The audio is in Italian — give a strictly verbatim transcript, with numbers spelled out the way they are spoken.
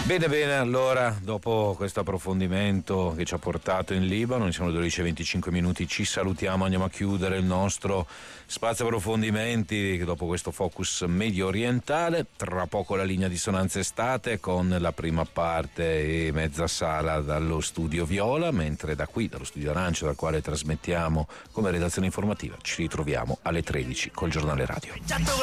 Bene, bene, allora, dopo questo approfondimento che ci ha portato in Libano, sono dodici e venticinque minuti, ci salutiamo, andiamo a chiudere il nostro spazio approfondimenti dopo questo focus medio orientale. Tra poco la linea dissonanza estate con la prima parte e mezza sala dallo studio Viola, mentre da qui, dallo studio Arancio, dal quale trasmettiamo come redazione informativa, ci ritroviamo alle tredici col giornale radio.